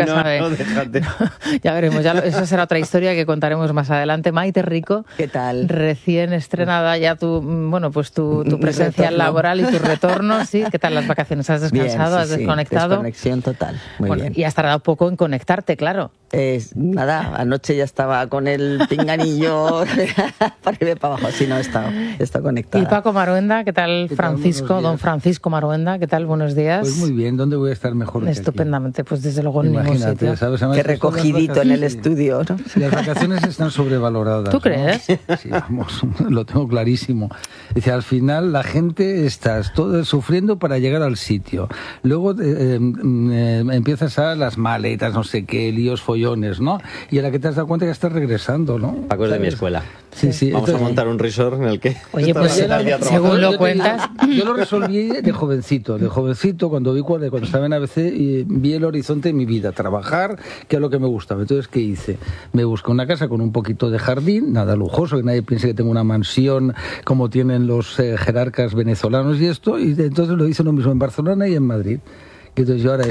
nunca sabe. No, déjate. Ya veremos, eso será otra historia que contaremos más adelante. Maite Rico, ¿qué tal? Recién estrenada ya tu presencia laboral y tu retorno, ¿sí? ¿Qué tal las vacaciones? ¿Has descansado? Bien, ¿Has desconectado? Desconexión total, muy bien. Y has tardado poco en conectarte, claro. Nada, anoche ya estaba con el pinganillo para arriba y para abajo, así no he estado conectada. Y Paco Maruenda, ¿qué tal? Francisco, don Francisco Maruenda, ¿qué tal? Buenos días. Pues muy bien, ¿dónde voy a estar mejor? Estupendamente, pues desde luego en ningún sitio. ¿sabes? Qué recogidito en el estudio, ¿no? Las vacaciones están sobrevaloradas. ¿Tú crees? ¿No? Sí, vamos, lo tengo clarísimo. Dice, al final la gente estás todo sufriendo para llegar al sitio. Luego empiezas a las maletas, no sé qué, líos, follones, ¿no? Y a la que te has dado cuenta que estás regresando, ¿no? Paco es de mi escuela. Sí. Vamos a montar un resort en el que... Oye, pues según lo cuentas... Yo lo resolví de jovencito, cuando estaba en ABC y vi el horizonte de mi vida, trabajar, que es lo que me gustaba. Entonces, ¿qué hice? Me busqué una casa con un poquito de jardín, nada lujoso, que nadie piense que tengo una mansión como tienen los jerarcas venezolanos y esto, y entonces lo hice lo mismo en Barcelona y en Madrid. Entonces yo ahora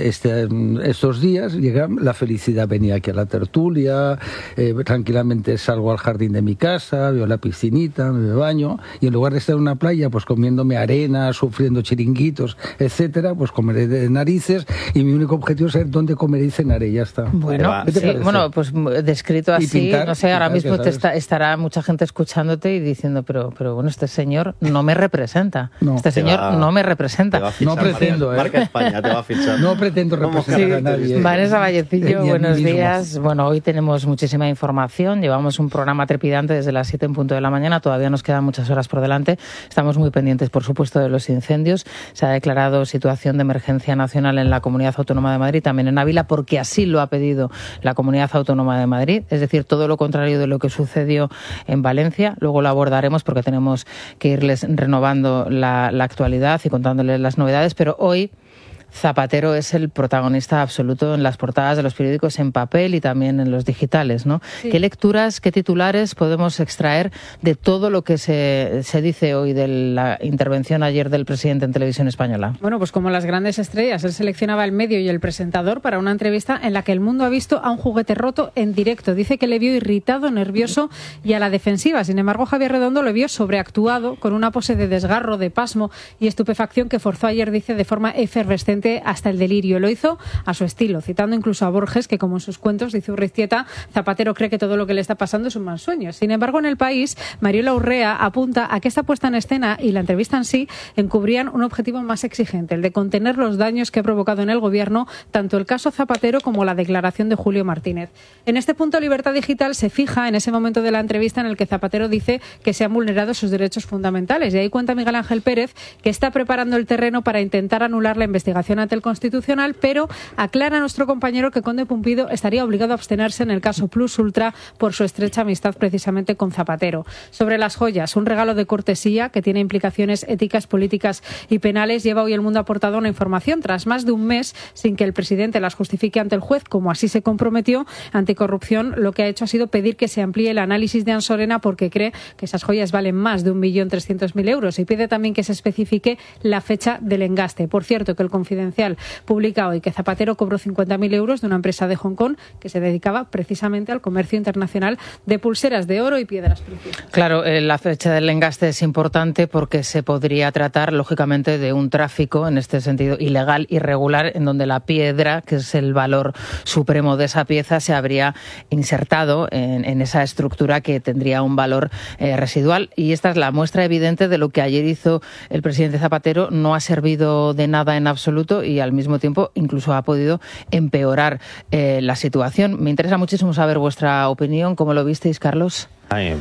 estos días llega la felicidad, venía aquí a la tertulia, tranquilamente salgo al jardín de mi casa, veo la piscinita, me baño, y en lugar de estar en una playa pues comiéndome arena, sufriendo chiringuitos, etcétera, pues comeré de narices, y mi único objetivo es saber dónde comeré y cenaré, ya está. Bueno, pues descrito así, pintar, no sé, ahora mismo estará mucha gente escuchándote y diciendo, pero bueno, este señor no me representa. No me representa. No pretendo, Marca España. Te va a fichar. No pretendo representar a nadie. Vanessa Vallecillo, buenos días. Bueno, hoy tenemos muchísima información. Llevamos un programa trepidante desde las 7 en punto de la mañana. Todavía nos quedan muchas horas por delante. Estamos muy pendientes, por supuesto, de los incendios. Se ha declarado situación de emergencia nacional en la Comunidad Autónoma de Madrid, también en Ávila, porque así lo ha pedido la Comunidad Autónoma de Madrid. Es decir, todo lo contrario de lo que sucedió en Valencia. Luego lo abordaremos porque tenemos que irles renovando la actualidad y contándoles las novedades. Pero hoy Zapatero es el protagonista absoluto en las portadas de los periódicos en papel y también en los digitales, ¿no? Sí. ¿Qué lecturas, qué titulares podemos extraer de todo lo que se dice hoy de la intervención ayer del presidente en Televisión Española? Bueno, pues como las grandes estrellas, él seleccionaba el medio y el presentador para una entrevista en la que el mundo ha visto a un juguete roto en directo. Dice que le vio irritado, nervioso y a la defensiva. Sin embargo, Javier Redondo le vio sobreactuado, con una pose de desgarro, de pasmo y estupefacción que forzó ayer, dice, de forma efervescente hasta el delirio. Lo hizo a su estilo, citando incluso a Borges, que como en sus cuentos, dice Urriztieta, Zapatero cree que todo lo que le está pasando es un mal sueño. Sin embargo, en El País, Mariola Urrea apunta a que esta puesta en escena y la entrevista en sí encubrían un objetivo más exigente, el de contener los daños que ha provocado en el gobierno tanto el caso Zapatero como la declaración de Julio Martínez. En este punto, Libertad Digital se fija en ese momento de la entrevista en el que Zapatero dice que se han vulnerado sus derechos fundamentales. Y ahí cuenta Miguel Ángel Pérez que está preparando el terreno para intentar anular la investigación ante el Constitucional, pero aclara nuestro compañero que Conde Pumpido estaría obligado a abstenerse en el caso Plus Ultra por su estrecha amistad precisamente con Zapatero. Sobre las joyas, un regalo de cortesía que tiene implicaciones éticas, políticas y penales, lleva hoy El Mundo aportado una información tras más de un mes sin que el presidente las justifique ante el juez, como así se comprometió. Anticorrupción lo que ha hecho ha sido pedir que se amplíe el análisis de Ansorena porque cree que esas joyas valen más de 1.300.000 euros y pide también que se especifique la fecha del engaste. Por cierto, que el Confidencial publica hoy que Zapatero cobró 50.000 euros de una empresa de Hong Kong que se dedicaba precisamente al comercio internacional de pulseras de oro y piedras preciosas. Claro, la fecha del engaste es importante porque se podría tratar, lógicamente, de un tráfico, en este sentido, ilegal, irregular, en donde la piedra, que es el valor supremo de esa pieza, se habría insertado en esa estructura que tendría un valor residual. Y esta es la muestra evidente de lo que ayer hizo el presidente Zapatero. No ha servido de nada en absoluto y al mismo tiempo incluso ha podido empeorar la situación. Me interesa muchísimo saber vuestra opinión. ¿Cómo lo visteis, Carlos? A mí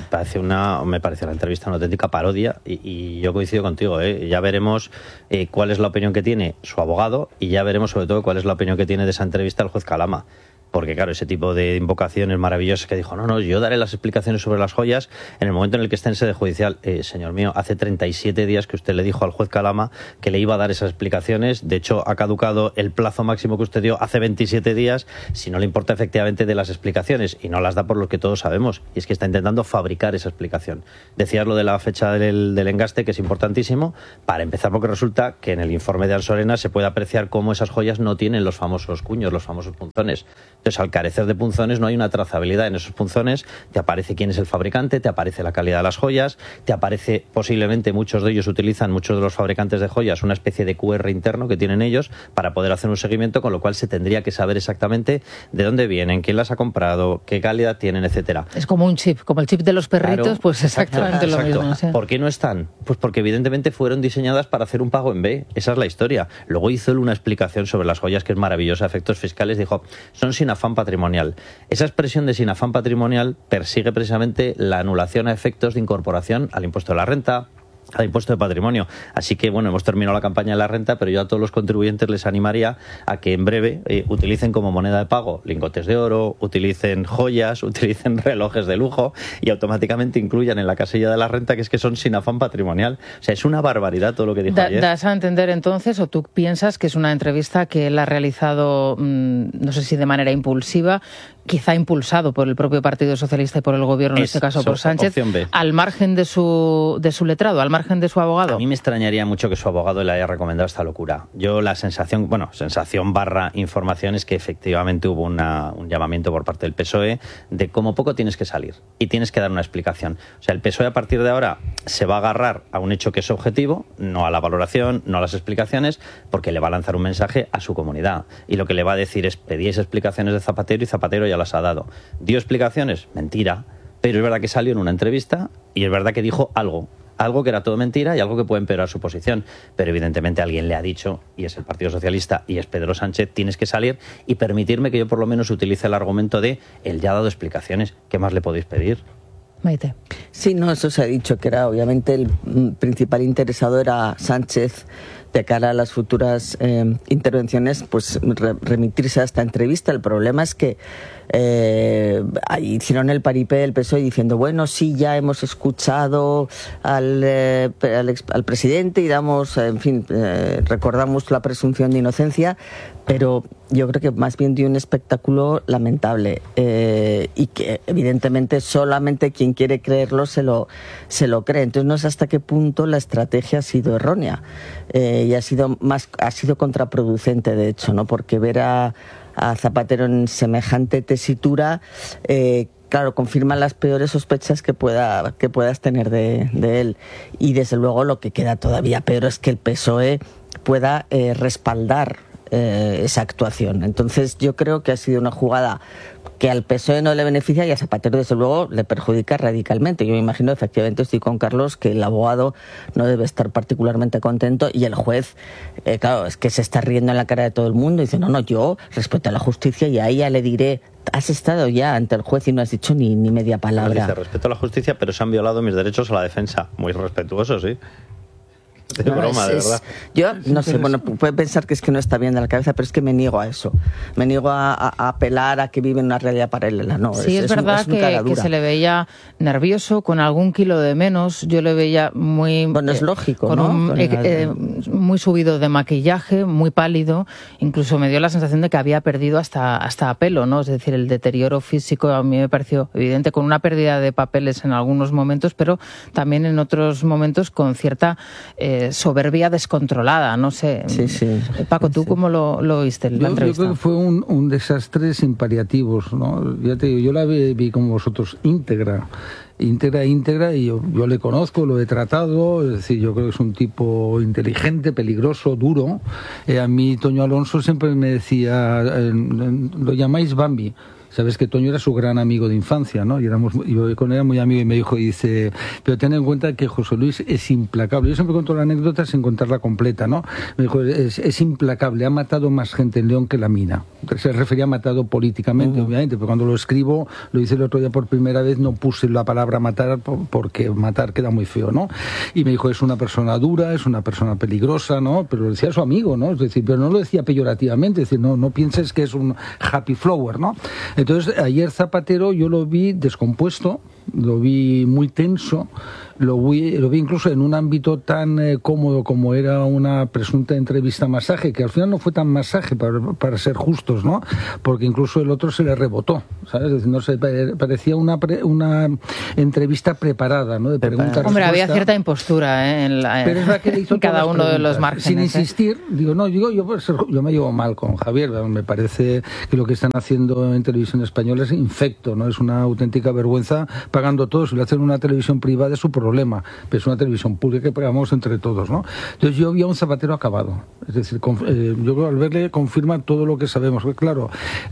me parece la entrevista una auténtica parodia y yo coincido contigo. Ya veremos cuál es la opinión que tiene su abogado y ya veremos sobre todo cuál es la opinión que tiene de esa entrevista el juez Calama. porque claro, ese tipo de invocaciones maravillosas que dijo, no, yo daré las explicaciones sobre las joyas en el momento en el que esté en sede judicial. Señor mío, hace 37 días que usted le dijo al juez Calama que le iba a dar esas explicaciones. De hecho, ha caducado el plazo máximo que usted dio hace 27 días, si no le importa efectivamente de las explicaciones, y no las da por lo que todos sabemos, y es que está intentando fabricar esa explicación. Decías lo de la fecha del engaste, que es importantísimo, para empezar, porque resulta que en el informe de Ansorena se puede apreciar cómo esas joyas no tienen los famosos cuños, los famosos punzones. Entonces, al carecer de punzones, no hay una trazabilidad en esos punzones. Te aparece quién es el fabricante, te aparece la calidad de las joyas, te aparece, posiblemente muchos de ellos utilizan, muchos de los fabricantes de joyas, una especie de QR interno que tienen ellos para poder hacer un seguimiento, con lo cual se tendría que saber exactamente de dónde vienen, quién las ha comprado, qué calidad tienen, etcétera. Es como un chip, como el chip de los perritos, claro, pues exactamente lo mismo. ¿Sí? ¿Por qué no están? Pues porque evidentemente fueron diseñadas para hacer un pago en B. Esa es la historia. Luego hizo él una explicación sobre las joyas que es maravillosa, efectos fiscales. Dijo, son sin afán patrimonial. Esa expresión de sin afán patrimonial persigue precisamente la anulación a efectos de incorporación al impuesto de la renta, al impuesto de patrimonio. Así que, bueno, hemos terminado la campaña de la renta, pero yo a todos los contribuyentes les animaría a que en breve utilicen como moneda de pago lingotes de oro, utilicen joyas, utilicen relojes de lujo y automáticamente incluyan en la casilla de la renta que son sin afán patrimonial. O sea, es una barbaridad todo lo que dijo ayer. ¿Das a entender entonces, o tú piensas que es una entrevista que él ha realizado, no sé si de manera impulsiva, quizá impulsado por el propio Partido Socialista y por el Gobierno, en este caso por Sánchez, al margen de su letrado, al margen de su abogado? A mí me extrañaría mucho que su abogado le haya recomendado esta locura. Yo la sensación barra información es que efectivamente hubo un llamamiento por parte del PSOE de como poco tienes que salir y tienes que dar una explicación. O sea, el PSOE a partir de ahora se va a agarrar a un hecho que es objetivo, no a la valoración, no a las explicaciones, porque le va a lanzar un mensaje a su comunidad. Y lo que le va a decir es, pedíais explicaciones de Zapatero y Zapatero ya las ha dado. ¿Dio explicaciones? Mentira. Pero es verdad que salió en una entrevista y es verdad que dijo algo que era todo mentira y algo que puede empeorar su posición. Pero evidentemente alguien le ha dicho, y es el Partido Socialista y es Pedro Sánchez, tienes que salir y permitirme que yo por lo menos utilice el argumento de él ya ha dado explicaciones. ¿Qué más le podéis pedir? Maite. Sí, no, eso se ha dicho, que era obviamente el principal interesado era Sánchez, de cara a las futuras intervenciones, pues remitirse a esta entrevista. El problema es que hicieron el paripé del PSOE diciendo, bueno, sí, ya hemos escuchado al presidente y damos, en fin, recordamos la presunción de inocencia, pero yo creo que más bien dio un espectáculo lamentable y que evidentemente solamente quien quiere creerlo se lo cree. Entonces no sé hasta qué punto la estrategia ha sido errónea y ha sido contraproducente, de hecho, ¿no? Porque ver a Zapatero en semejante tesitura claro, confirma las peores sospechas que puedas tener de él. Y desde luego lo que queda todavía peor es que el PSOE pueda respaldar esa actuación. Entonces yo creo que ha sido una jugada que al PSOE no le beneficia y a Zapatero desde luego le perjudica radicalmente. Yo me imagino, efectivamente estoy con Carlos, que el abogado no debe estar particularmente contento y el juez, claro, es que se está riendo en la cara de todo el mundo y dice, no, yo respeto a la justicia y ahí ya le diré, has estado ya ante el juez y no has dicho ni media palabra. Dice, respeto a la justicia, pero se han violado mis derechos a la defensa. Muy respetuoso, sí. De broma, de verdad. Yo no sé, bueno, puede pensar que es que no está bien de la cabeza, pero es que me niego a eso. Me niego a apelar a que vive en una realidad paralela. No, sí, es verdad que se le veía nervioso, con algún kilo de menos. Yo le veía muy... Bueno, es lógico, con ¿no? Muy subido de maquillaje, muy pálido. Incluso me dio la sensación de que había perdido hasta pelo, ¿no? Es decir, el deterioro físico a mí me pareció evidente, con una pérdida de papeles en algunos momentos, pero también en otros momentos con cierta... soberbia descontrolada, no sé. Sí. Paco, ¿tú cómo lo viste la entrevista? Yo creo que fue un desastre sin paliativos, ¿no? Ya te digo, yo la vi como vosotros íntegra, y yo le conozco, lo he tratado, es decir, yo creo que es un tipo inteligente, peligroso, duro. A mí Toño Alonso siempre me decía, lo llamáis Bambi. Sabes que Toño era su gran amigo de infancia, ¿no? Y yo con él era muy amigo y me dijo, dice, pero ten en cuenta que José Luis es implacable. Yo siempre cuento la anécdota sin contarla completa, ¿no? Me dijo, es implacable, ha matado más gente en León que la mina. Se refería a matado políticamente, obviamente, pero cuando lo escribo, lo hice el otro día por primera vez, no puse la palabra matar porque matar queda muy feo, ¿no? Y me dijo, es una persona dura, es una persona peligrosa, ¿no? Pero lo decía a su amigo, ¿no? Es decir, pero no lo decía peyorativamente, es decir, no pienses que es un happy flower, ¿no? Entonces, ayer Zapatero yo lo vi descompuesto, lo vi muy tenso, lo vi incluso en un ámbito tan cómodo como era una presunta entrevista masaje, que al final no fue tan masaje, para ser justos, ¿no? Porque incluso el otro se le rebotó, ¿sabes? Es decir, no sé, parecía una entrevista preparada, ¿no? De preguntas. Hombre, había cierta impostura, pero es la que le hizo en cada uno de los márgenes. Sin insistir, yo me llevo mal con Javier, me parece que lo que están haciendo en televisión española es infecto, ¿no? Es una auténtica vergüenza, pagando todos. Si le hacen una televisión privada es su problema, pero es una televisión pública que pagamos entre todos, ¿no? Entonces yo vi a un Zapatero acabado. Es decir, yo creo al verle confirma todo lo que sabemos. Porque, claro,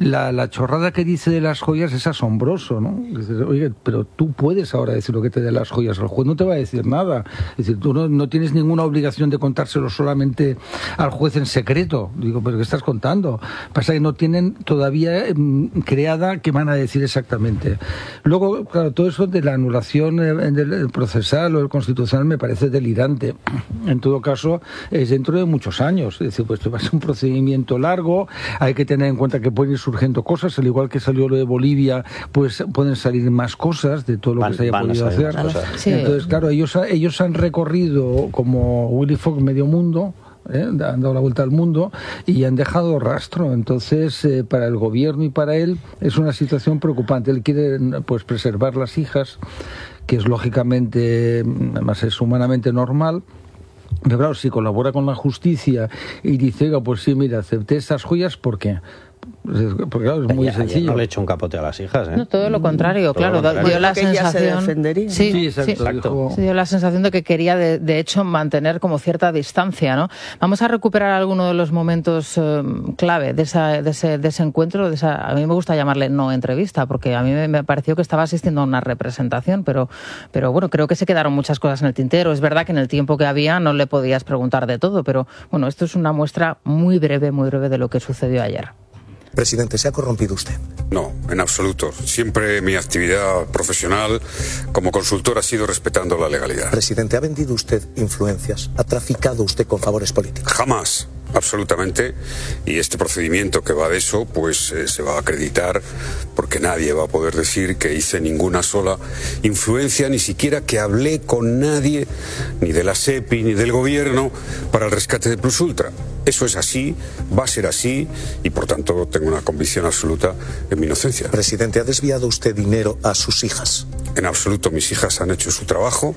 la chorrada que dice de las joyas es asombroso, ¿no? Es decir, oye, pero tú puedes ahora decir lo que te dé las joyas. El juez no te va a decir nada. Es decir, tú no tienes ninguna obligación de contárselo solamente al juez en secreto. Digo, ¿pero qué estás contando? Pasa que no tienen todavía creada qué van a decir exactamente. Luego, claro, todo eso de la anulación del procesal o el constitucional me parece delirante. En todo caso, es dentro de muchos años. Es decir, pues va a ser un procedimiento largo, hay que tener en cuenta que pueden ir surgiendo cosas, al igual que salió lo de Bolivia, pues pueden salir más cosas de todo lo que se haya podido hacer. Sí. Entonces, claro, ellos han recorrido como Willy Fogg medio mundo, han dado la vuelta al mundo y han dejado rastro. Entonces, para el gobierno y para él es una situación preocupante. Él quiere pues preservar las hijas, que es lógicamente, además es humanamente normal. Pero claro, si colabora con la justicia y dice, oiga, pues sí, mira, acepté esas joyas, ¿por qué? Porque claro, es muy sencillo. No le he hecho un capote a las hijas, ¿eh? No, todo lo contrario, claro. Dio la sensación. Sí, exacto. Dio la sensación de que quería, de hecho, mantener como cierta distancia, ¿no? Vamos a recuperar alguno de los momentos clave de ese encuentro. A mí me gusta llamarle no entrevista, porque a mí me pareció que estaba asistiendo a una representación, pero bueno, creo que se quedaron muchas cosas en el tintero. Es verdad que en el tiempo que había no le podías preguntar de todo, pero bueno, esto es una muestra muy breve de lo que sucedió ayer. Presidente, ¿se ha corrompido usted? No, en absoluto. Siempre mi actividad profesional como consultor ha sido respetando la legalidad. Presidente, ¿ha vendido usted influencias? ¿Ha traficado usted con favores políticos? Jamás. Absolutamente, y este procedimiento que va de eso, pues se va a acreditar porque nadie va a poder decir que hice ninguna sola influencia, ni siquiera que hablé con nadie, ni de la SEPI, ni del gobierno, para el rescate de Plus Ultra. Eso es así, va a ser así, y por tanto tengo una convicción absoluta en mi inocencia. Presidente, ¿ha desviado usted dinero a sus hijas? En absoluto, mis hijas han hecho su trabajo.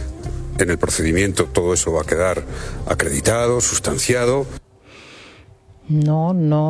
En el procedimiento todo eso va a quedar acreditado, sustanciado. No.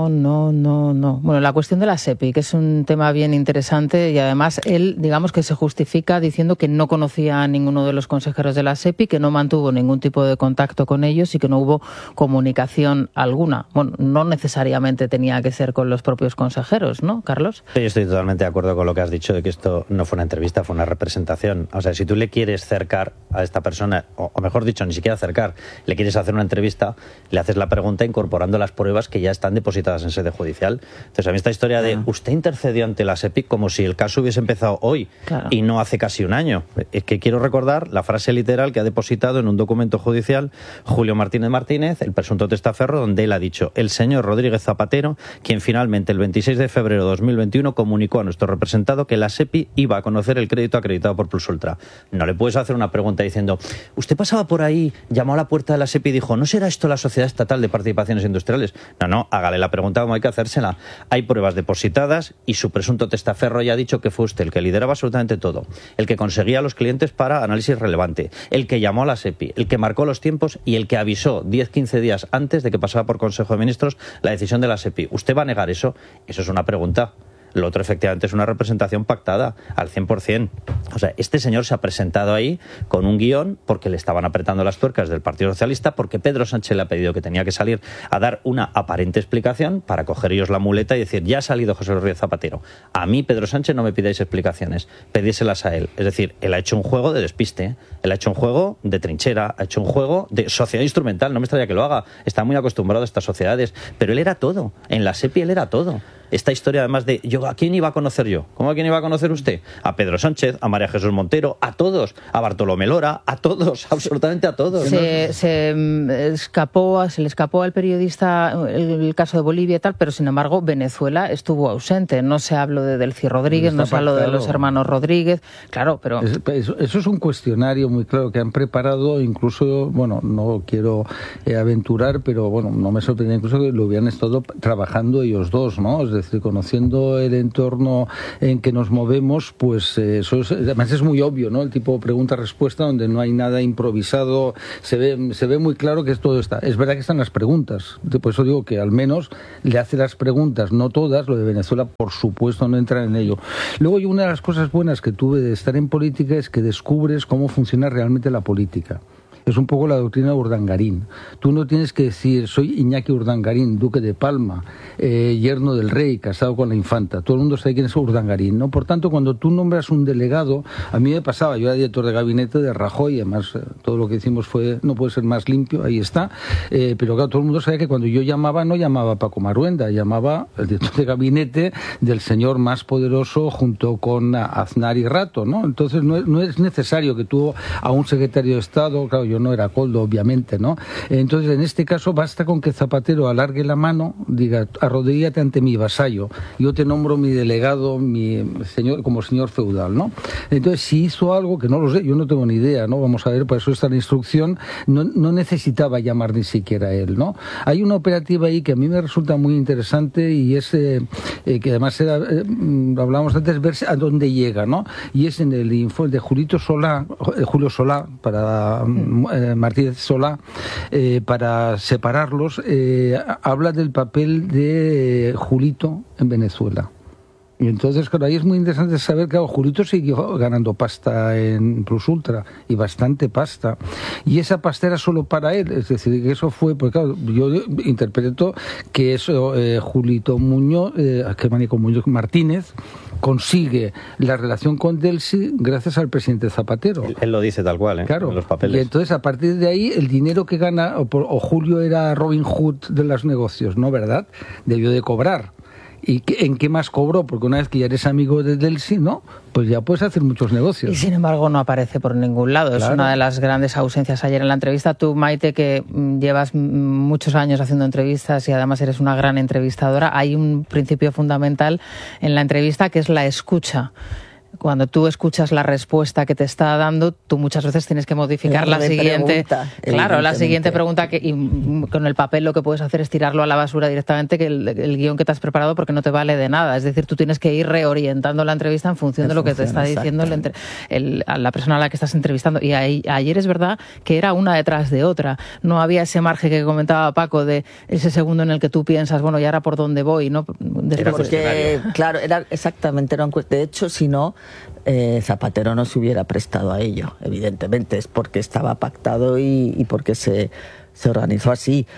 Bueno, la cuestión de la SEPI, que es un tema bien interesante, y además él, digamos que se justifica diciendo que no conocía a ninguno de los consejeros de la SEPI, que no mantuvo ningún tipo de contacto con ellos y que no hubo comunicación alguna. Bueno, no necesariamente tenía que ser con los propios consejeros, ¿no, Carlos? Yo estoy totalmente de acuerdo con lo que has dicho de que esto no fue una entrevista, fue una representación. O sea, si tú le quieres cercar a esta persona, o mejor dicho, ni siquiera acercar, le quieres hacer una entrevista, le haces la pregunta incorporando las pruebas que ya están depositadas en sede judicial. Entonces, a mí esta historia de usted intercedió ante la SEPI como si el caso hubiese empezado hoy y no hace casi un año. Es que quiero recordar la frase literal que ha depositado en un documento judicial Julio Martínez, el presunto testaferro, donde él ha dicho: el señor Rodríguez Zapatero, quien finalmente el 26 de febrero de 2021 comunicó a nuestro representado que la SEPI iba a conocer el crédito acreditado por Plus Ultra. No le puedes hacer una pregunta diciendo: usted pasaba por ahí, llamó a la puerta de la SEPI y dijo: ¿no será esto la Sociedad Estatal de Participaciones Industriales? No, hágale la pregunta como hay que hacérsela. Hay pruebas depositadas y su presunto testaferro ya ha dicho que fue usted el que lideraba absolutamente todo, el que conseguía a los clientes para análisis relevante, el que llamó a la SEPI, el que marcó los tiempos y el que avisó 10-15 días antes de que pasara por Consejo de Ministros la decisión de la SEPI. ¿Usted va a negar eso? Eso es una pregunta. Lo otro, efectivamente, es una representación pactada al 100%. O sea, este señor se ha presentado ahí con un guión porque le estaban apretando las tuercas del Partido Socialista, porque Pedro Sánchez le ha pedido que tenía que salir a dar una aparente explicación para coger ellos la muleta y decir, ya ha salido José Rodríguez Zapatero. A mí, Pedro Sánchez, no me pidáis explicaciones, pedíselas a él. Es decir, él ha hecho un juego de despiste, él ha hecho un juego de trinchera, ha hecho un juego de sociedad instrumental. No me extraña que lo haga, está muy acostumbrado a estas sociedades, pero él era todo. En la SEPI él era todo. Esta historia, además de, ¿a quién iba a conocer yo? ¿Cómo a quién iba a conocer usted? A Pedro Sánchez, a María Jesús Montero, a todos, a Bartolomé Lora, a todos, absolutamente a todos. Se le escapó al periodista el caso de Bolivia y tal, pero sin embargo Venezuela estuvo ausente. No se habló de Delcy Rodríguez, no se habló de los hermanos Rodríguez, claro, pero... Eso es un cuestionario muy claro que han preparado, incluso, bueno, no quiero aventurar, pero bueno, no me sorprende incluso que lo hubieran estado trabajando ellos dos, ¿no? Es decir, conociendo el entorno en que nos movemos, pues eso es, además es muy obvio, ¿no? El tipo pregunta-respuesta donde no hay nada improvisado, se ve muy claro que todo está. Es verdad que están las preguntas, por eso digo que al menos le hace las preguntas, no todas. Lo de Venezuela, por supuesto, no entra en ello. Luego, una de las cosas buenas que tuve de estar en política es que descubres cómo funciona realmente la política. Es un poco la doctrina de Urdangarín. Tú no tienes que decir, soy Iñaki Urdangarín, duque de Palma, yerno del rey, casado con la infanta. Todo el mundo sabe quién es Urdangarín, ¿no? Por tanto, cuando tú nombras un delegado, a mí me pasaba, yo era director de gabinete de Rajoy, además todo lo que hicimos fue, no puede ser más limpio, ahí está, pero claro, todo el mundo sabe que cuando yo llamaba, no llamaba a Paco Maruenda, llamaba al director de gabinete del señor más poderoso junto con Aznar y Rato, ¿no? Entonces no es necesario que tú a un secretario de Estado, claro, yo no era Coldo, obviamente, ¿no? Entonces, en este caso, basta con que Zapatero alargue la mano, diga, arrodíllate ante mi vasallo, yo te nombro mi delegado, mi señor, como señor feudal, ¿no? Entonces, si hizo algo, que no lo sé, yo no tengo ni idea, ¿no? Vamos a ver, por eso está la instrucción, no necesitaba llamar ni siquiera él, ¿no? Hay una operativa ahí que a mí me resulta muy interesante y es, que además era, hablábamos antes, ver a dónde llega, ¿no? Y es en el informe de Julio Solá, para Martínez Solá, para separarlos, habla del papel de Julito en Venezuela. Y entonces, claro, ahí es muy interesante saber que Julito siguió ganando pasta en Plus Ultra, y bastante pasta. Y esa pasta era solo para él, es decir, que eso fue, porque claro, yo interpreto que eso, Julito Muñoz, Muñoz Martínez, consigue la relación con Delcy gracias al presidente Zapatero. Él lo dice tal cual, claro, en los papeles. Y entonces, a partir de ahí, el dinero que gana, o Julio era Robin Hood de los negocios, ¿no? ¿Verdad? Debió de cobrar. ¿Y en qué más cobró? Porque una vez que ya eres amigo de Delcy, ¿no? Pues ya puedes hacer muchos negocios. Y sin embargo no aparece por ningún lado. Claro. Es una de las grandes ausencias ayer en la entrevista. Tú, Maite, que llevas muchos años haciendo entrevistas y además eres una gran entrevistadora, hay un principio fundamental en la entrevista que es la escucha. Cuando tú escuchas la respuesta que te está dando, tú muchas veces tienes que modificar la siguiente pregunta. Claro, la siguiente pregunta, y con el papel lo que puedes hacer es tirarlo a la basura directamente, que el guión que te has preparado, porque no te vale de nada. Es decir, tú tienes que ir reorientando la entrevista en función de lo que te está diciendo a la persona a la que estás entrevistando. Y ayer es verdad que era una detrás de otra. No había ese margen que comentaba Paco de ese segundo en el que tú piensas, bueno, ¿y ahora por dónde voy? ¿No? Porque, claro, era exactamente, de hecho, si no, Zapatero no se hubiera prestado a ello, evidentemente, es porque estaba pactado y porque se organizó así.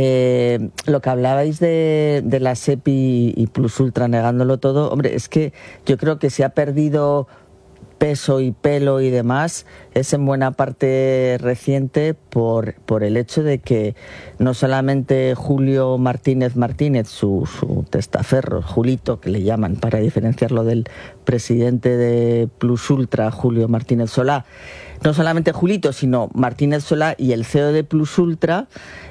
Lo que hablabais de la SEPI y Plus Ultra negándolo todo, hombre, es que yo creo que se ha perdido peso y pelo y demás, es en buena parte reciente por el hecho de que no solamente Julio Martínez, su testaferro, Julito, que le llaman para diferenciarlo del presidente de Plus Ultra, Julio Martínez Solá, no solamente Julito, sino Martínez Solá y el CEO de Plus Ultra,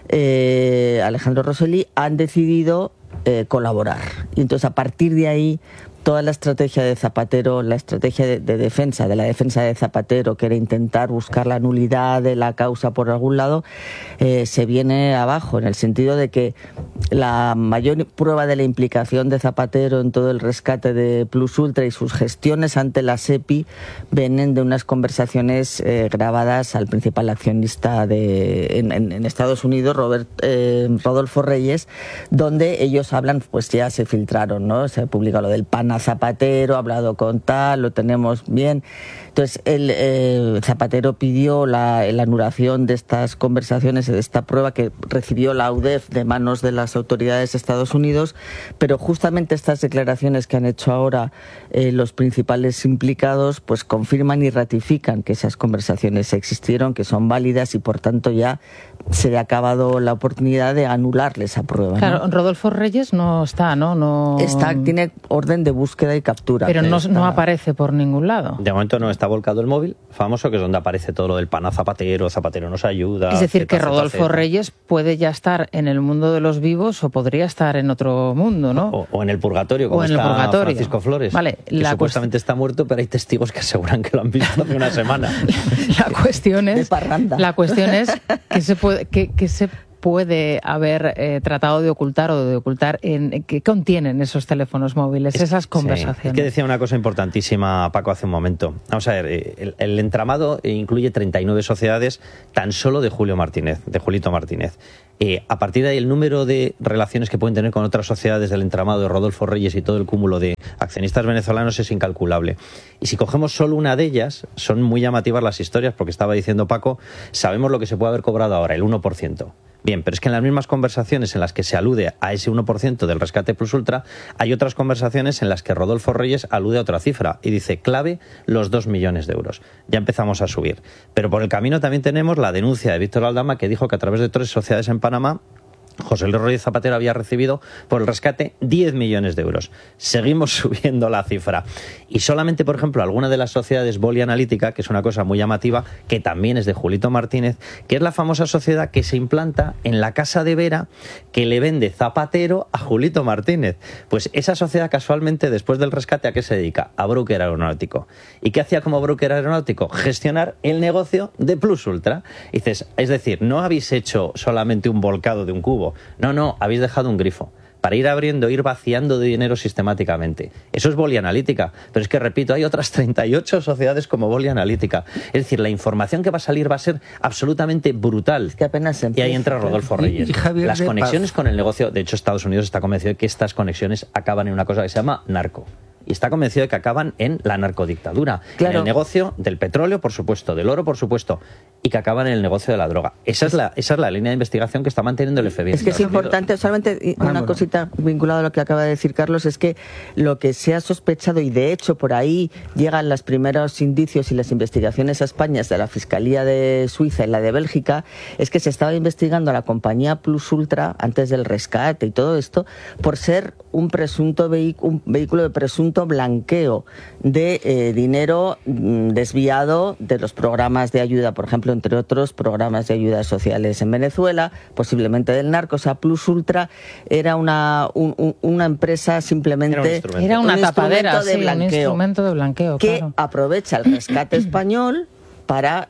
Alejandro Rosselli, han decidido colaborar. Y entonces, a partir de ahí, toda la estrategia de Zapatero, la estrategia de defensa de Zapatero, que era intentar buscar la nulidad de la causa por algún lado, se viene abajo, en el sentido de que la mayor prueba de la implicación de Zapatero en todo el rescate de Plus Ultra y sus gestiones ante la SEPI vienen de unas conversaciones grabadas al principal accionista en Estados Unidos, Rodolfo Reyes, donde ellos hablan, pues ya se filtraron, ¿no? Se ha publicado lo del PAN a Zapatero, ha hablado con tal, lo tenemos bien. Entonces, Zapatero pidió la anulación de estas conversaciones, de esta prueba que recibió la UDEF de manos de las autoridades de Estados Unidos, pero justamente estas declaraciones que han hecho ahora los principales implicados, pues confirman y ratifican que esas conversaciones existieron, que son válidas y por tanto ya se le ha acabado la oportunidad de anularle esa prueba. Claro, ¿no? Rodolfo Reyes no está, ¿no? Tiene orden de búsqueda y captura. Pero no aparece por ningún lado. De momento no está volcado el móvil famoso, que es donde aparece todo lo del pan a Zapatero, Zapatero nos ayuda. Es decir, que Rodolfo Reyes puede ya estar en el mundo de los vivos o podría estar en otro mundo, ¿no? O en el purgatorio, como está Francisco Flores, vale, que supuestamente está muerto, pero hay testigos que aseguran que lo han visto hace una semana. La cuestión es que se puede haber tratado de ocultar qué contienen esos teléfonos móviles, esas conversaciones. Sí, es que decía una cosa importantísima Paco hace un momento. Vamos a ver, el entramado incluye 39 sociedades tan solo de Julito Martínez. A partir de ahí, el número de relaciones que pueden tener con otras sociedades del entramado de Rodolfo Reyes y todo el cúmulo de accionistas venezolanos es incalculable. Y si cogemos solo una de ellas, son muy llamativas las historias, porque estaba diciendo Paco, sabemos lo que se puede haber cobrado ahora, el 1%. Bien, pero es que en las mismas conversaciones en las que se alude a ese 1% del rescate plus ultra, hay otras conversaciones en las que Rodolfo Reyes alude a otra cifra y dice, clave, los 2 millones de euros. Ya empezamos a subir. Pero por el camino también tenemos la denuncia de Víctor Aldama, que dijo que a través de 3 sociedades en Panamá, José Luis Rodríguez Zapatero había recibido por el rescate 10 millones de euros. Seguimos subiendo la cifra. Y solamente, por ejemplo, alguna de las sociedades Boli Analítica, que es una cosa muy llamativa, que también es de Julito Martínez, que es la famosa sociedad que se implanta en la casa de Vera, que le vende Zapatero a Julito Martínez. Pues esa sociedad, casualmente, después del rescate, ¿a qué se dedica? A broker aeronáutico. ¿Y qué hacía como broker aeronáutico? Gestionar el negocio de Plus Ultra. Y dices, es decir, no habéis hecho solamente un volcado de un cubo. No, habéis dejado un grifo para ir abriendo, ir vaciando de dinero sistemáticamente. Eso es Boli Analítica. Pero es que, repito, hay otras 38 sociedades como Boli Analítica. Es decir, la información que va a salir va a ser absolutamente brutal. Es que apenas se empieza. Y ahí entra Rodolfo Reyes. Las conexiones con el negocio, de hecho, Estados Unidos está convencido de que estas conexiones acaban en una cosa que se llama narco. Y está convencido de que acaban en la narcodictadura. Claro. En el negocio del petróleo, por supuesto, del oro, por supuesto, y que acaban en el negocio de la droga. Esa es la línea de investigación que está manteniendo el FBI. Es que es importante, solamente una cosita vinculada a lo que acaba de decir Carlos, es que lo que se ha sospechado, y de hecho por ahí llegan los primeros indicios y las investigaciones a España de la Fiscalía de Suiza y la de Bélgica, es que se estaba investigando a la compañía Plus Ultra antes del rescate y todo esto por ser un vehículo de presunto blanqueo de dinero desviado de los programas de ayuda, por ejemplo, entre otros programas de ayudas sociales en Venezuela, posiblemente del narco. O sea, Plus Ultra era una empresa simplemente... Era una tapadera, de blanqueo, un instrumento de blanqueo, que aprovecha el rescate español para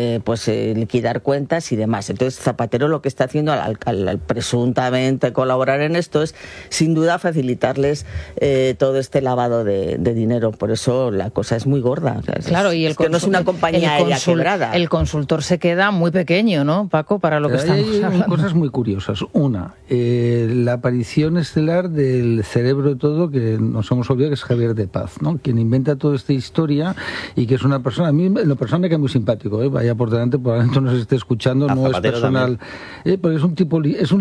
liquidar cuentas y demás. Entonces Zapatero lo que está haciendo al presuntamente colaborar en esto es sin duda facilitarles todo este lavado de dinero. Por eso la cosa es muy gorda. O sea, claro, y que no es una compañía aérea quebrada. El consultor se queda muy pequeño, ¿no, Paco? Para lo que estamos hablando. Hay cosas muy curiosas. Una, la aparición estelar del cerebro de todo, que nos hemos olvidado, que es Javier de Paz, ¿no? Quien inventa toda esta historia y que es una persona, a mí en lo personal me cae muy simpático, vaya por delante, probablemente nos esté escuchando, no es personal, porque es un tipo,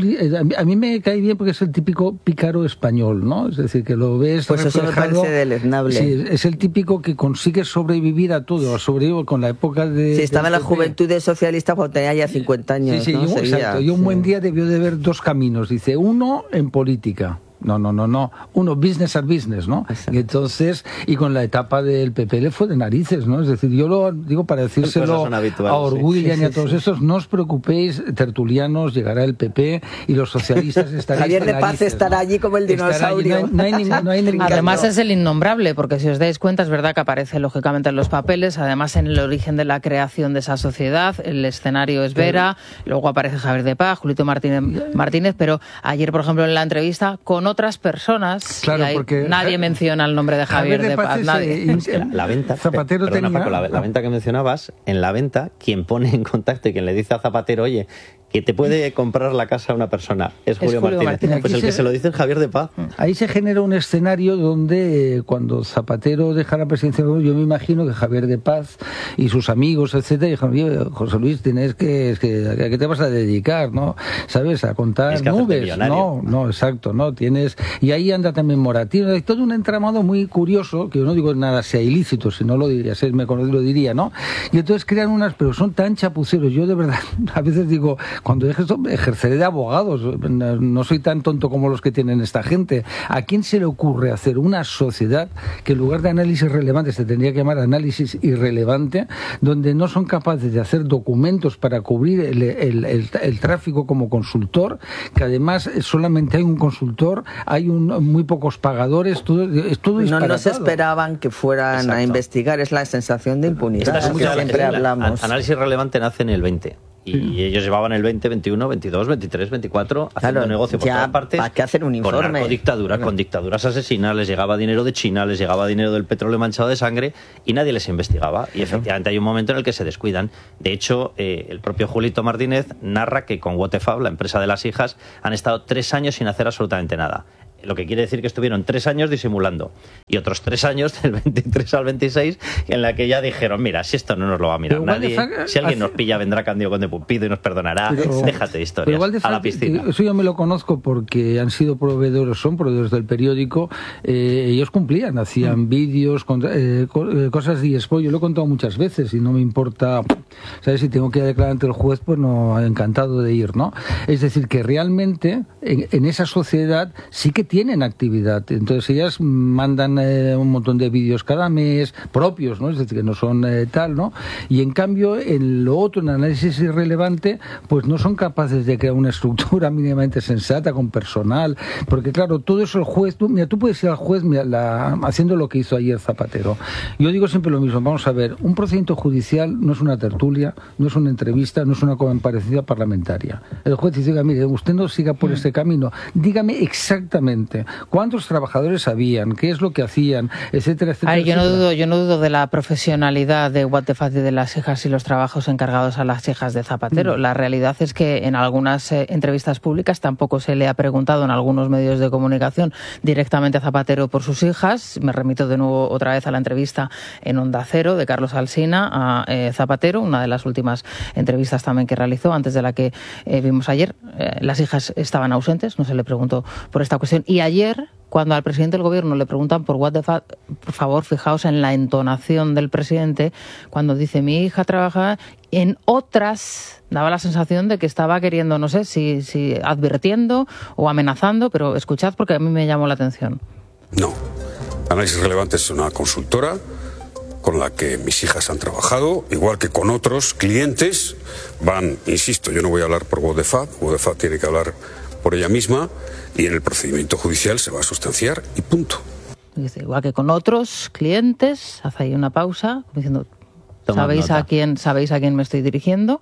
a mí me cae bien porque es el típico pícaro español, ¿no? Es decir, que lo ves pues reflejado, eso me parece deleznable. Sí, es el típico que consigue sobrevivir a todo, sobrevive con la época de... Sí, estaba en la juventud socialista cuando tenía ya 50 años. Sí, ¿no? Exacto, y un buen día debió de ver 2 caminos, dice, uno en política. No. Uno, business as business, ¿no? Exacto. Y entonces, y con la etapa del PP le fue de narices, ¿no? Es decir, yo lo digo para decírselo a Orwillian y a todos estos, no os preocupéis, tertulianos, llegará el PP y los socialistas estaréis Javier de Paz estará allí como el dinosaurio. No hay ningún Además es el innombrable, porque si os dais cuenta, es verdad que aparece lógicamente en los papeles, además en el origen de la creación de esa sociedad, el escenario es Vera, luego aparece Javier de Paz, Julito Martínez, pero ayer, por ejemplo, en la entrevista, con otras personas, claro, y porque nadie menciona el nombre de Javier de Paz. Nadie. La venta, Zapatero Paco, la venta que mencionabas, en la venta, quien pone en contacto y quien le dice a Zapatero, oye, que te puede comprar la casa una persona es Julio Martínez. Pues el que se lo dice es Javier de Paz. Ahí se genera un escenario donde cuando Zapatero deja la presidencia, yo me imagino que Javier de Paz y sus amigos, etcétera, dijeron: José Luis, ¿a qué te vas a dedicar? ¿No? ¿Sabes? A contar nubes. No, exacto, ¿no? Y ahí anda también Moratino. Hay todo un entramado muy curioso, que yo no digo nada sea ilícito, si no lo diría, si me conozco, lo diría, ¿no? Y entonces crean pero son tan chapuceros. Yo de verdad, a veces digo, cuando deje esto, ejerceré de abogados. No soy tan tonto como los que tienen esta gente. ¿A quién se le ocurre hacer una sociedad que en lugar de análisis relevante se tendría que llamar análisis irrelevante, donde no son capaces de hacer documentos para cubrir el tráfico como consultor, que además solamente hay un consultor, hay muy pocos pagadores, todo disparatado? No nos esperaban que fueran a investigar, es la sensación de impunidad. Siempre hablamos. Análisis relevante nace en el 20. Y ellos llevaban el 20, 21, 22, 23, 24 haciendo negocio por todas partes. ¿Para qué hacer un informe? Con narcodictaduras, con dictaduras asesinas, les llegaba dinero de China, les llegaba dinero del petróleo manchado de sangre y nadie les investigaba. Y efectivamente hay un momento en el que se descuidan. De hecho, el propio Julito Martínez narra que con WTF, la empresa de las hijas, han estado 3 años sin hacer absolutamente nada. Lo que quiere decir que estuvieron 3 años disimulando y otros 3 años, del 23 al 26, en la que ya dijeron: mira, si esto no nos lo va a mirar nadie, si alguien nos pilla vendrá Cándido Conde Pumpido y nos perdonará, déjate de historias, a la piscina. Eso yo me lo conozco porque son proveedores del periódico. Ellos cumplían, hacían vídeos, cosas de eSport. Yo lo he contado muchas veces y no me importa, ¿sabes? Si tengo que declarar ante el juez, pues no, encantado de ir, ¿no? Es decir, que realmente en esa sociedad sí que tienen actividad. Entonces ellas mandan un montón de vídeos cada mes propios, ¿no? Es decir, que no son tal, ¿no? Y en cambio, en lo otro, en análisis irrelevante, pues no son capaces de crear una estructura mínimamente sensata con personal, porque claro, todo eso el juez, tú puedes ir al juez haciendo lo que hizo ayer Zapatero. Yo digo siempre lo mismo, vamos a ver, un procedimiento judicial no es una tertulia, no es una entrevista, no es una comparecencia parlamentaria. El juez dice: mire, usted no siga por este camino, dígame exactamente cuántos trabajadores habían, qué es lo que hacían, etcétera, etcétera. Ay, yo no dudo de la profesionalidad de WTF y de las hijas y los trabajos encargados a las hijas de Zapatero. La realidad es que en algunas entrevistas públicas tampoco se le ha preguntado en algunos medios de comunicación directamente a Zapatero por sus hijas. Me remito de nuevo otra vez a la entrevista en Onda Cero de Carlos Alsina a Zapatero, una de las últimas entrevistas también que realizó, antes de la que vimos ayer. Las hijas estaban ausentes, no se le preguntó por esta cuestión. Y ayer, cuando al presidente del gobierno le preguntan por WTF, por favor, fijaos en la entonación del presidente, cuando dice: mi hija trabaja en otras, daba la sensación de que estaba queriendo, no sé si advirtiendo o amenazando, pero escuchad porque a mí me llamó la atención. No. Análisis Relevante es una consultora con la que mis hijas han trabajado, igual que con otros clientes. Insisto, yo no voy a hablar por WTF tiene que hablar por ella misma, y en el procedimiento judicial se va a sustanciar y punto. Dice, igual que con otros clientes, hace ahí una pausa, diciendo: ¿sabéis a quién me estoy dirigiendo?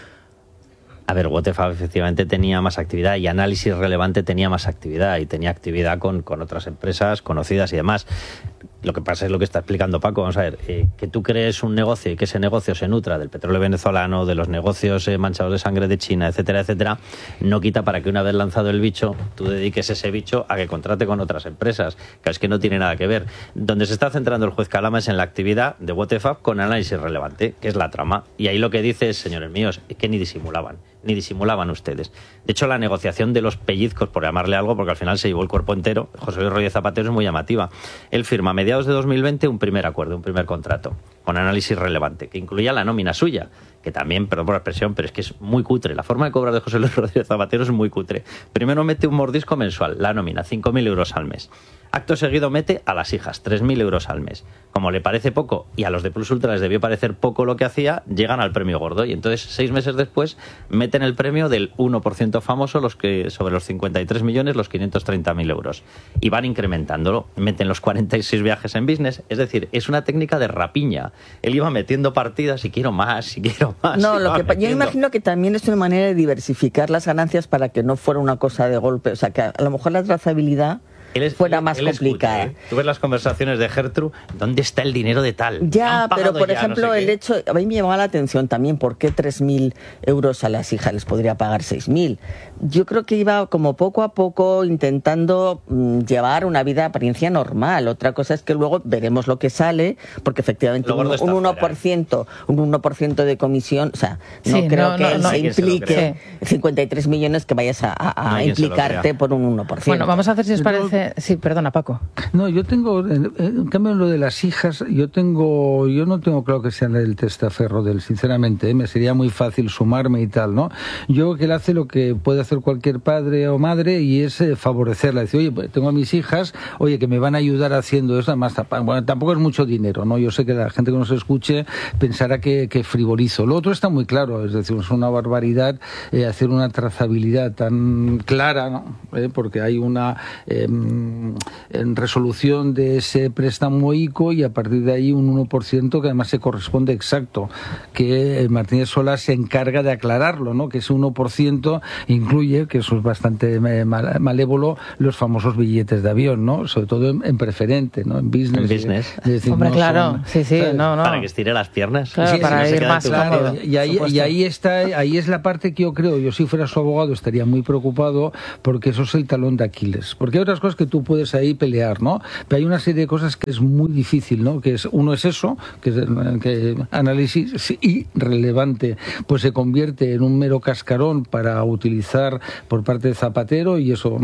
A ver, WTF efectivamente tenía más actividad y Análisis Relevante tenía más actividad y tenía actividad con otras empresas conocidas y demás. Lo que pasa es lo que está explicando Paco. Vamos a ver, que tú crees un negocio y que ese negocio se nutra del petróleo venezolano, de los negocios manchados de sangre de China, etcétera, etcétera, no quita para que una vez lanzado el bicho, tú dediques ese bicho a que contrate con otras empresas. Claro, es que no tiene nada que ver. Donde se está centrando el juez Calama es en la actividad de WTF con Análisis Relevante, que es la trama. Y ahí lo que dice es: señores míos, es que ni disimulaban ustedes. De hecho, la negociación de los pellizcos, por llamarle algo, porque al final se llevó el cuerpo entero, José Luis Rodríguez Zapatero, es muy llamativa. Él firma a mediados de 2020 un primer acuerdo, un primer contrato, con Análisis Relevante, que incluía la nómina suya, que también, perdón por la expresión, pero es que es muy cutre. La forma de cobrar de José Luis Rodríguez Zapatero es muy cutre. Primero mete un mordisco mensual, la nómina, 5.000 euros al mes. Acto seguido mete a las hijas, 3.000 euros al mes. Como le parece poco, y a los de Plus Ultra les debió parecer poco lo que hacía, llegan al premio gordo. Y entonces, 6 meses después, meten el premio del 1% famoso, sobre los 53 millones, los 530.000 euros. Y van incrementándolo. Meten los 46 viajes en business. Es decir, es una técnica de rapiña. Él iba metiendo partidas y quiero más, y quiero más. No, yo imagino que también es una manera de diversificar las ganancias para que no fuera una cosa de golpe. O sea, que a lo mejor la trazabilidad fuera más complicada. Escucha, ¿eh? Tú ves las conversaciones de Gertrude, ¿dónde está el dinero de tal? Ya, pero por ejemplo, el hecho, a mí me llamaba la atención también, ¿por qué 3.000 euros a las hijas les podría pagar 6.000? Yo creo que iba como poco a poco intentando llevar una vida de apariencia normal. Otra cosa es que luego veremos lo que sale, porque efectivamente un 1% de comisión, o sea, no creo que se implique 53 millones que vayas a implicarte por un 1%. Bueno, vamos a hacer, si os parece... Sí, perdona, Paco. No, yo tengo, en cambio en lo de las hijas, yo no tengo claro que sea el testaferro de él, sinceramente, me sería muy fácil sumarme y tal, ¿no? Yo creo que él hace lo que puede hacer cualquier padre o madre y es favorecerla, decir, oye, pues tengo a mis hijas, oye, que me van a ayudar haciendo eso, además, bueno, tampoco es mucho dinero, ¿no? Yo sé que la gente que nos escuche pensará que frivolizo. Lo otro está muy claro, es decir, es una barbaridad hacer una trazabilidad tan clara, ¿no? Porque hay una resolución de ese préstamo ICO y a partir de ahí un 1% que además se corresponde exacto, que Martínez Solá se encarga de aclararlo, ¿no? Que ese 1% incluye, que eso es bastante malévolo, los famosos billetes de avión, ¿no? Sobre todo en preferente, ¿no? En business. En business. Decir, hombre, no claro, sí, no. Para que estire las piernas. Claro, sí, para ir más cómodo. Y ahí es la parte que yo creo, yo si fuera su abogado estaría muy preocupado porque eso es el talón de Aquiles. Porque hay otras cosas que tú puedes ahí pelear, ¿no? Pero hay una serie de cosas que es muy difícil, ¿no? Uno es eso, que análisis irrelevante, pues se convierte en un mero cascarón para utilizar por parte de Zapatero y eso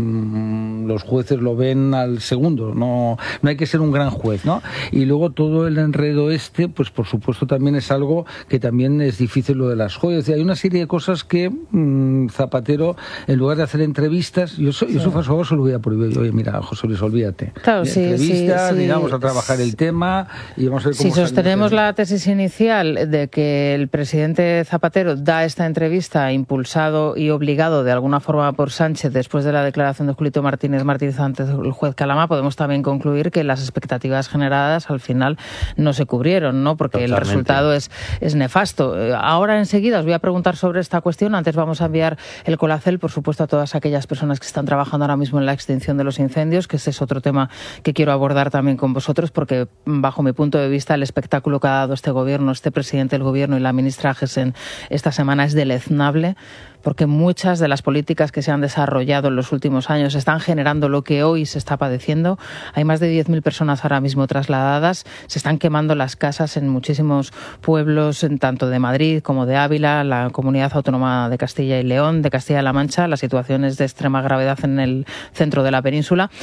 los jueces lo ven al segundo, no hay que ser un gran juez, ¿no? Y luego todo el enredo pues por supuesto también es algo que también es difícil lo de las joyas. Hay una serie de cosas que Zapatero, en lugar de hacer entrevistas, yo soy favor, se lo voy a prohibir. Oye, mira, José Luis, olvídate. Claro, entrevistas, digamos, a trabajar el tema y vamos a ver cómo si sostenemos la tesis inicial de que el presidente Zapatero da esta entrevista impulsado y obligado de alguna forma por Sánchez después de la declaración de Julito Martínez ante el juez Calama, podemos también concluir que las expectativas generadas al final no se cubrieron, ¿no? Porque totalmente. El resultado es nefasto. Ahora enseguida os voy a preguntar sobre esta cuestión. Antes vamos a enviar el Colacel, por supuesto, a todas aquellas personas que están trabajando ahora mismo en la extinción de los incendios, que ese es otro tema que quiero abordar también con vosotros, porque bajo mi punto de vista el espectáculo que ha dado este gobierno, este presidente del gobierno y la ministra Gessen esta semana es deleznable, porque muchas de las políticas que se han desarrollado en los últimos años están generando lo que hoy se está padeciendo. Hay más de 10.000 personas ahora mismo trasladadas, se están quemando las casas en muchísimos pueblos, tanto de Madrid como de Ávila, la Comunidad Autónoma de Castilla y León, de Castilla-La Mancha. La situación es de extrema gravedad en el centro de la península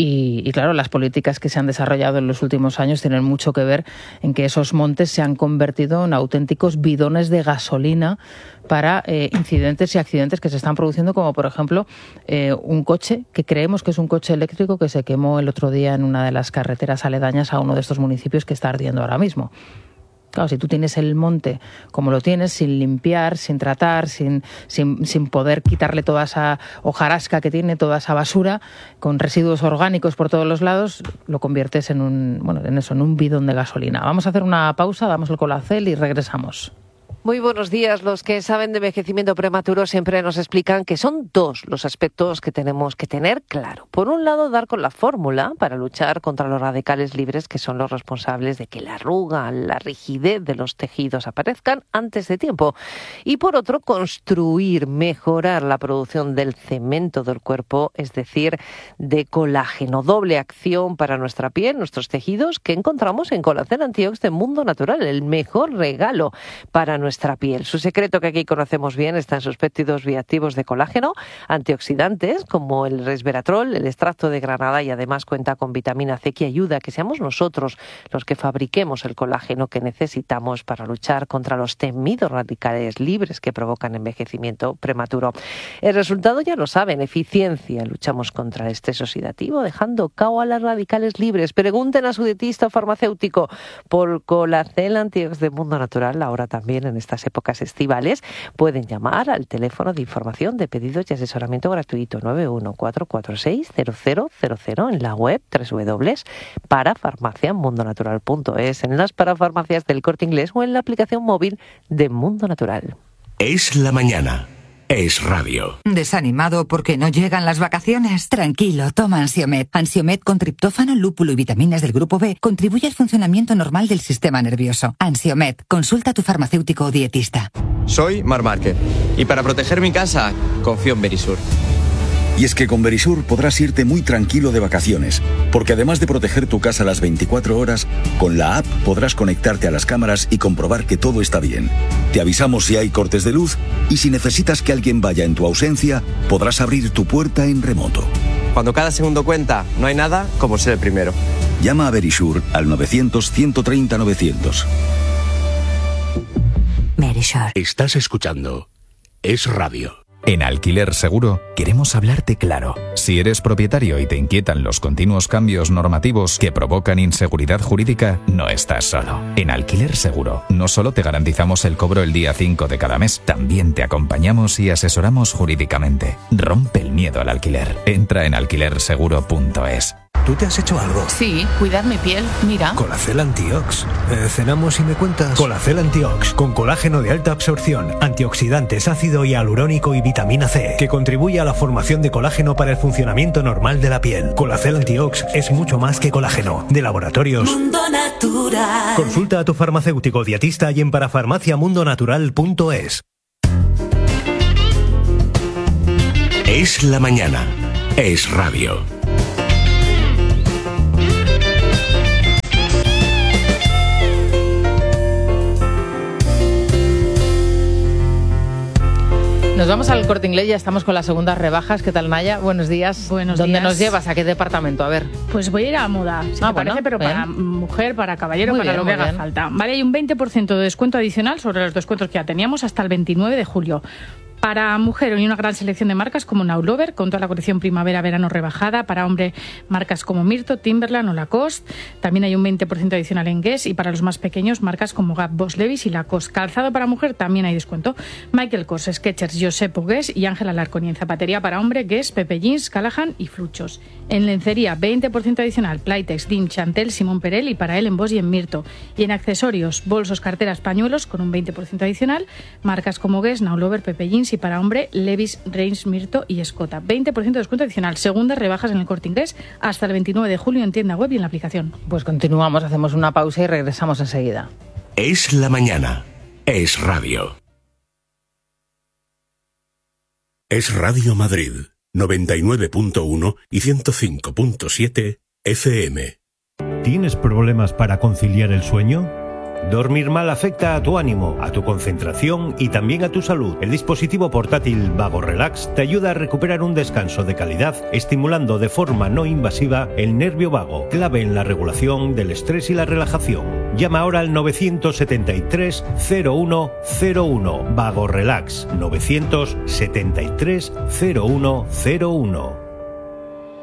y claro, las políticas que se han desarrollado en los últimos años tienen mucho que ver en que esos montes se han convertido en auténticos bidones de gasolina para incidentes y accidentes que se están produciendo, como por ejemplo un coche que creemos que es un coche eléctrico que se quemó el otro día en una de las carreteras aledañas a uno de estos municipios que está ardiendo ahora mismo. Claro, si tú tienes el monte como lo tienes, sin limpiar, sin tratar, sin poder quitarle toda esa hojarasca que tiene, toda esa basura, con residuos orgánicos por todos los lados, lo conviertes en un bidón de gasolina. Vamos a hacer una pausa, damos el Colacel y regresamos. Muy buenos días. Los que saben de envejecimiento prematuro siempre nos explican que son dos los aspectos que tenemos que tener claro. Por un lado, dar con la fórmula para luchar contra los radicales libres que son los responsables de que la arruga, la rigidez de los tejidos aparezcan antes de tiempo. Y por otro, construir, mejorar la producción del cemento del cuerpo, es decir, de colágeno. Doble acción para nuestra piel, nuestros tejidos, que encontramos en Colacel Antiox de Mundo Natural, el mejor regalo para nuestra piel. Su secreto, que aquí conocemos bien, está en sus péptidos bioactivos de colágeno, antioxidantes como el resveratrol, el extracto de granada, y además cuenta con vitamina C que ayuda a que seamos nosotros los que fabriquemos el colágeno que necesitamos para luchar contra los temidos radicales libres que provocan envejecimiento prematuro. El resultado ya lo saben, eficiencia. Luchamos contra el estrés oxidativo dejando cao a los radicales libres. Pregunten a su dietista o farmacéutico por Colacel Antiox de Mundo Natural. Ahora también en estas épocas estivales pueden llamar al teléfono de información de pedidos y asesoramiento gratuito 914460000 en la web www.parafarmaciamundonatural.es, en las parafarmacias del Corte Inglés o en la aplicación móvil de Mundo Natural. Es la mañana. es radio. ¿Desanimado porque no llegan las vacaciones? Tranquilo, toma Ansiomed. Ansiomed con triptófano, lúpulo y vitaminas del grupo B contribuye al funcionamiento normal del sistema nervioso. Ansiomed, consulta a tu farmacéutico o dietista. Soy Mar Márquez y para proteger mi casa confío en Verisur. Y es que con Verisur podrás irte muy tranquilo de vacaciones, porque además de proteger tu casa las 24 horas, con la app podrás conectarte a las cámaras y comprobar que todo está bien. Te avisamos si hay cortes de luz y si necesitas que alguien vaya en tu ausencia, podrás abrir tu puerta en remoto. Cuando cada segundo cuenta, no hay nada como ser el primero. Llama a Verisur al 900-130-900. Verisur. Estás escuchando Es Radio. En Alquiler Seguro queremos hablarte claro. Si eres propietario y te inquietan los continuos cambios normativos que provocan inseguridad jurídica, no estás solo. En Alquiler Seguro no solo te garantizamos el cobro el día 5 de cada mes, también te acompañamos y asesoramos jurídicamente. Rompe el miedo al alquiler. Entra en alquilerseguro.es. ¿Tú te has hecho algo? Sí, cuidar mi piel, mira. Colacel Antiox. ¿Cenamos y me cuentas? Colacel Antiox, con colágeno de alta absorción, antioxidantes, ácido hialurónico y vitamina C, que contribuye a la formación de colágeno para el funcionamiento normal de la piel. Colacel Antiox es mucho más que colágeno. De Laboratorios Mundo Natural. Consulta a tu farmacéutico dietista y en parafarmaciamundonatural.es. Es la mañana. Es radio. Nos vamos al Corte Inglés, ya estamos con las segundas rebajas. ¿Qué tal, Naya? Buenos días. Buenos ¿Dónde días. nos llevas? ¿A qué departamento? A ver. Pues voy a ir a moda, si te parece, pero bien. para mujer, para caballero, Muy para bien, lo que muy haga bien. falta. Vale, hay un 20% de descuento adicional sobre los descuentos que ya teníamos hasta el 29 de julio. Para mujer hay una gran selección de marcas como Now Lover, con toda la colección primavera-verano rebajada. Para hombre, marcas como Myrto, Timberland o Lacoste. También hay un 20% adicional en Guess. Y para los más pequeños, marcas como Gap, Boss Levi's y Lacoste. Calzado para mujer también hay descuento. Michael Kors, Skechers, Josepo, Guess y Ángela Alarcón. Y en zapatería para hombre, Guess, Pepe Jeans, Callahan y Fruchos. En lencería, 20% adicional. Playtex, Dim, Chantel, Simón Perel y para él en Boss y en Myrto. Y en accesorios, bolsos, carteras, pañuelos con un 20% adicional. Marcas como Guess, Now Lover, Pepe Jeans y para hombre, Levi's, Reins, Myrto y Escota. 20% de descuento adicional. Segundas rebajas en el Corte Inglés hasta el 29 de julio en tienda web y en la aplicación. Pues continuamos, hacemos una pausa y regresamos enseguida. Es la mañana. Es radio. Es Radio Madrid, 99.1 y 105.7 FM. ¿Tienes problemas para conciliar el sueño? Dormir mal afecta a tu ánimo, a tu concentración y también a tu salud. El dispositivo portátil Vago Relax te ayuda a recuperar un descanso de calidad, estimulando de forma no invasiva el nervio vago, clave en la regulación del estrés y la relajación. Llama ahora al 973 0101. Vago Relax, 973 0101.